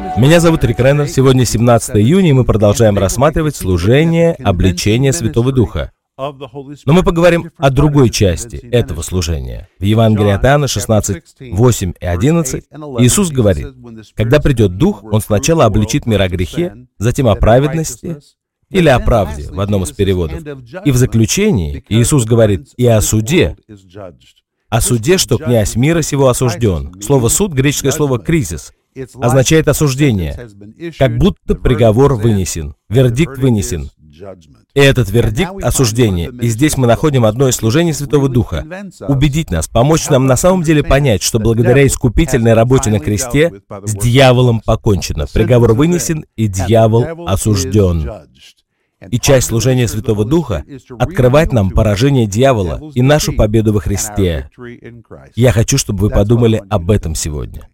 Меня зовут Рик Реннер. Сегодня 17 июня, и мы продолжаем рассматривать служение обличения Святого Духа. Но мы поговорим о другой части этого служения. В Евангелии от Иоанна 16:8 и 11 Иисус говорит: «Когда придет Дух, Он сначала обличит мир о грехе, затем о праведности, или о правде, в одном из переводов. И в заключении Иисус говорит и о суде. О суде, что князь мира сего осужден». Слово «суд», греческое слово «кризис», означает осуждение, как будто приговор вынесен, вердикт вынесен. И этот вердикт — осуждение. И здесь мы находим одно из служений Святого Духа — убедить нас, помочь нам на самом деле понять, что благодаря искупительной работе на кресте с дьяволом покончено. Приговор вынесен, и дьявол осужден. И часть служения Святого Духа — открывать нам поражение дьявола и нашу победу во Христе. Я хочу, чтобы вы подумали об этом сегодня.